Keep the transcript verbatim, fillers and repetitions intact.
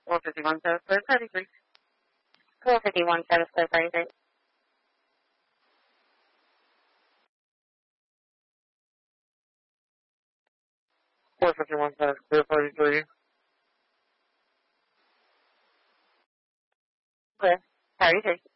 four fifty-one South Square, thirty-three. four fifty-one South Square, thirty-three. four fifty-one South Square, thirty-three. Clear. thirty-three.